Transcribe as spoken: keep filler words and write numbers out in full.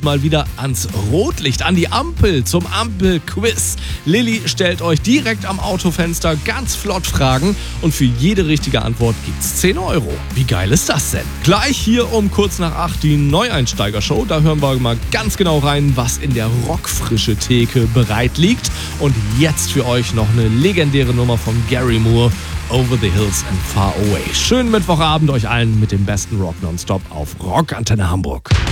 mal wieder ans Rotlicht, an die Ampel, zum Ampel-Quiz. Lilly stellt euch direkt am Autofenster ganz flott Fragen und für jede richtige Antwort gibt's zehn Euro. Wie geil ist das denn? Gleich hier um kurz nach acht die Neueinsteiger-Show. Da hören wir mal ganz genau rein, was in der rockfrische Theke bereit liegt. Und jetzt für euch noch eine legendäre Nummer von Gary Moore, Over the Hills and Far Away. Schönen Mittwochabend euch allen mit dem besten Rock nonstop auf Rock Antenne Hamburg.